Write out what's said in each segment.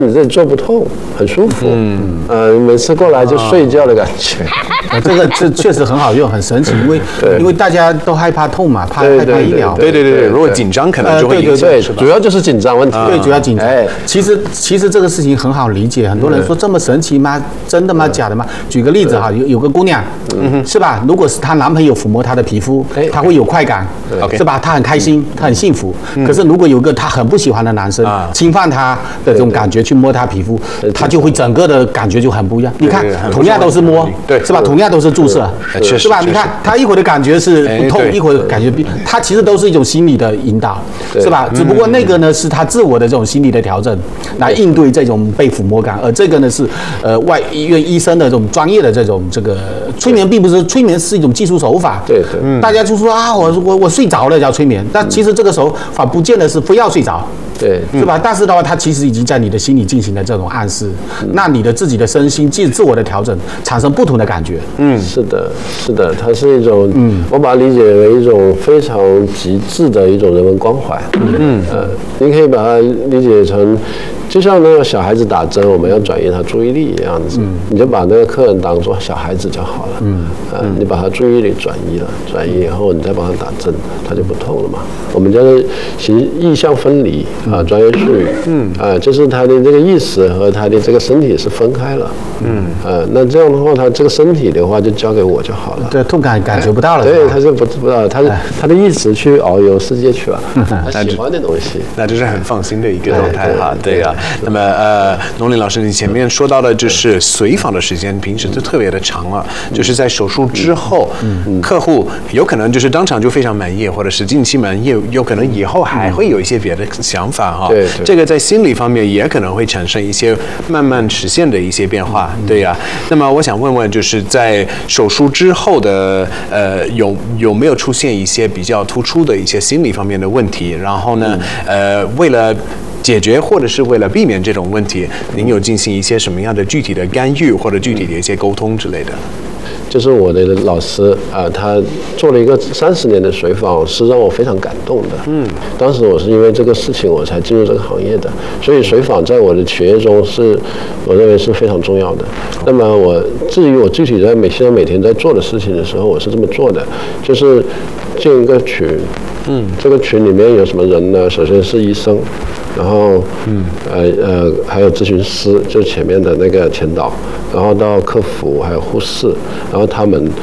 你这做不痛，很舒服。每次过来就睡觉的感觉。 这确实很好用，很神奇，因为大家都害怕痛嘛，害怕医疗。 对，如果紧张可能就会影响， 对，主要就是紧张问题。 对，主要紧张。其实这个事情很好理解，很多人说这么神奇吗？真的吗？假的吗？举个例子哈，有个姑娘，是吧？如果是她男朋友抚摸她的皮肤，她会有快感，是吧？她很开心，她很幸福。可是如果有个她很不喜欢的男生侵犯她的这种感觉去摸她皮肤，她就会整个的感觉就很不一样。你看，同样都是摸，是吧？同样都是注射，是吧？你看她一会儿的感觉是不痛，一会儿感觉她其实都是一种心理的引导，是吧？只不过那个呢是她自我的这种心理的调整，来应对这种被抚摸感，而这个呢是外医院医生的这种专业的这种这个催眠，并不是催眠是一种技术手法。 对， 大家就说啊，我睡着了叫催眠，但其实这个手法不见得是非要睡着。 对， 是吧？但是的话，它其实已经在你的心里进行了这种暗示，那你的自己的身心自我的调整，产生不同的感觉。 是的，它是一种，我把它理解为一种非常极致的一种人文关怀。你可以把它理解成，就像那个小孩子打针，我们要转移他注意力一样子，你就把那个客人当作小孩子就好了。你把他注意力转移了，转移以后，你再帮他打针，他就不痛了嘛。我们叫做意象分离专业术语。就是他的这个意识和他的这个身体是分开了。那这样的话，他这个身体的话就交给我就好了。 对，痛感觉不到了。 对，他是不知道，他的意识去遨游世界去了，他喜欢的东西。 那这是很放心的一个状态哈。对啊。那么农林老师，你前面说到的就是随访的时间，平时就特别的长了，就是在手术之后，客户有可能就是当场就非常满意，或者是近期满意，有可能以后还会有一些别的想法哈。 对， 这个在心理方面也可能会产生一些慢慢实现的一些变化。对呀。那么我想问问，就是在手术之后的有没有出现一些比较突出的一些心理方面的问题？然后呢，为了解决或者是为了避免这种问题，您有进行一些什么样的具体的干预或者具体的一些沟通之类的？ 就是我的老师他做了一个30年的随访，是让我非常感动的。当时我是因为这个事情我才进入这个行业的，所以随访在我的企业中我认为是非常重要的。那么至于我具体在现在每天在做的事情的时候，我是这么做的，就是建一个群。这个群里面有什么人呢？首先是医生，然后还有咨询师，就前面的那个前导，然后到客服，还有护士，然后他们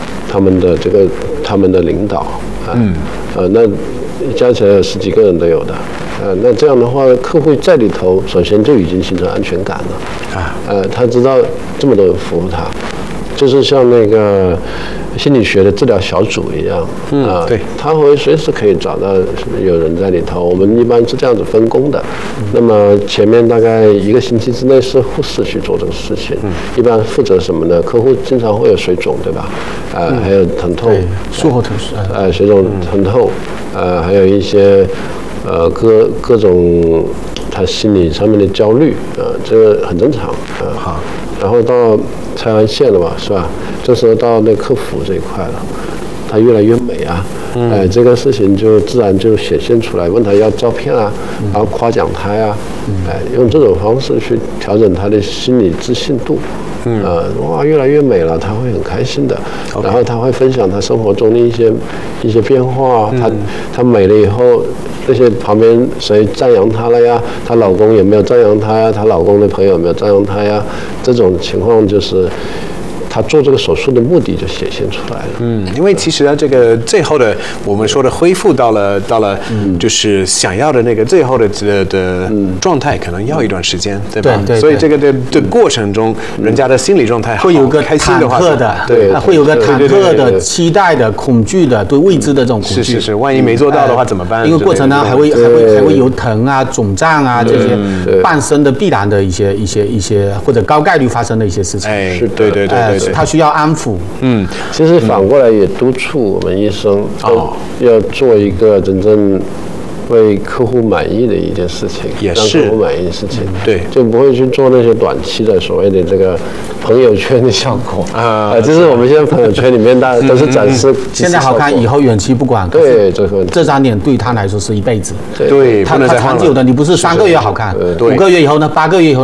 的领导那加起来有10几个人都有的。那这样的话，客户在里头首先就已经形成安全感了。他知道这么多人服务他，就是像那个心理学的治疗小组一样。 对， 他会随时可以找到有人在里头。我们一般是这样子分工的。那么前面大概1个星期之内是护士去做这个事情。一般负责什么呢？客户经常会有水肿，对吧？还有疼痛， 术后疼痛， 水肿、疼痛，还有一些各种他心理上面的焦虑，这个很正常。好，然后到拆完线了嘛，是吧？这时候到那客服这一块了，他越来越美啊，这个事情就自然就显现出来。问他要照片啊，然后夸奖他呀，用这种方式去调整他的心理自信度。哇，越来越美了，他会很开心的。然后他会分享他生活中的一些变化。他美了以后，那些旁边谁赞扬她了呀？她老公有没有赞扬她呀？她老公的朋友有没有赞扬她呀？这种情况就是他做这个手术的目的就显现出来了。 因为其实这个最后的我们说的恢复到了就是想要的那个最后的状态，可能要一段时间，对吧？ 对。 所以这个的过程中，人家的心理状态会有个开心的话， 对，会有个忐忑的、期待的、恐惧的、对未知的这种恐惧。 是，万一没做到的话怎么办？ 因为过程呢还会有疼啊、肿胀啊这些伴生的必然的一些或者高概率发生的一些事情。 是，对。 他需要安抚。 其实反过来也督促我们医生要做一个真正为客户满意的一件事情， 也是让客户满意的事情， 对， 就不会去做那些短期的所谓的这个朋友圈的效果就是我们现在朋友圈里面大家都是展示现在好看，以后远期不管， 对， 这张脸对他来说是一辈子， 对， 他长久的，你不是3个月好看，5个月以后呢，8个月以后。